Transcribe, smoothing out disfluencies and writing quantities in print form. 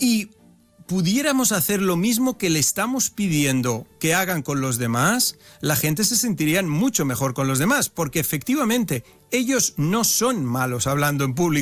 y pudiéramos hacer lo mismo que le estamos pidiendo que hagan con los demás, la gente se sentiría mucho mejor con los demás, porque efectivamente ellos no son malos hablando en público.